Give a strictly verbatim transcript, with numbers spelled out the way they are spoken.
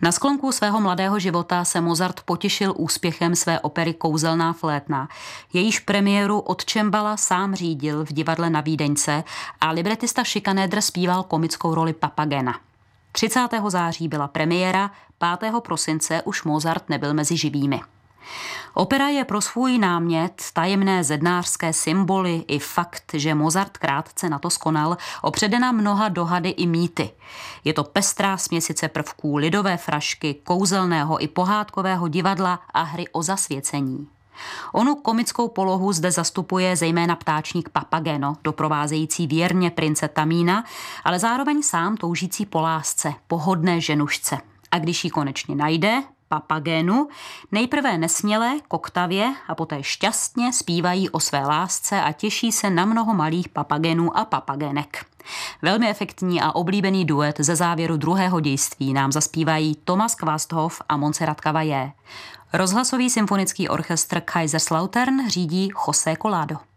Na sklonku svého mladého života se Mozart potěšil úspěchem své opery Kouzelná flétna. Jejíž premiéru od Cembala sám řídil v divadle na Vídeňce a libretista Schikaneder zpíval komickou roli Papagena. třicátého září byla premiéra, pátého prosince už Mozart nebyl mezi živými. Opera je pro svůj námět, tajemné zednářské symboly i fakt, že Mozart krátce na to skonal, opředena mnoha dohady i mýty. Je to pestrá směsice prvků lidové frašky, kouzelného i pohádkového divadla a hry o zasvěcení. Onu komickou polohu zde zastupuje zejména ptáčník Papageno, doprovázející věrně prince Tamína, ale zároveň sám toužící po lásce, pohodné ženušce. A když ji konečně najde, Papagenu, nejprve nesměle, koktavě a poté šťastně zpívají o své lásce a těší se na mnoho malých papagenů a papagenek. Velmi efektní a oblíbený duet ze závěru druhého dějství nám zaspívají Thomas Quasthoff a Montserrat Caballé. Rozhlasový symfonický orchestr Kaiserslautern řídí José Collado.